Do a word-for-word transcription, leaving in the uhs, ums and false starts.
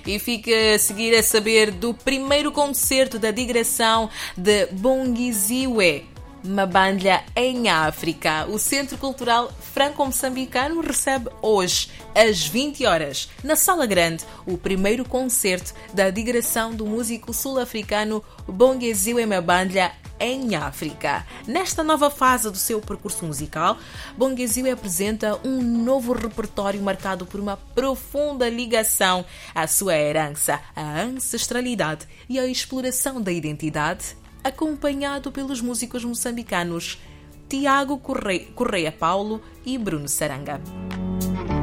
E fica a seguir a saber do primeiro concerto da digressão de Bongiziwe Mabandla em África. O Centro Cultural Franco-Moçambicano recebe hoje, às vinte horas, na Sala Grande, o primeiro concerto da digressão do músico sul-africano Bongiziwe Mabandla em África. Nesta nova fase do seu percurso musical, Bongiziwe apresenta um novo repertório marcado por uma profunda ligação à sua herança, à ancestralidade e à exploração da identidade, acompanhado pelos músicos moçambicanos Tiago Correia Paulo e Bruno Saranga.